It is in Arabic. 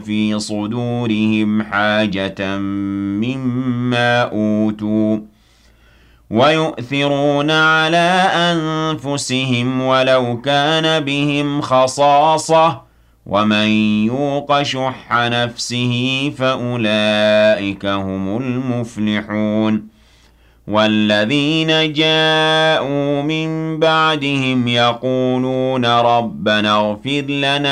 في صدورهم حاجة مما أوتوا ويؤثرون على أنفسهم ولو كان بهم خصاصة ومن يوق شح نفسه فأولئك هم المفلحون والذين جاءوا من بعدهم يقولون ربنا اغفر لنا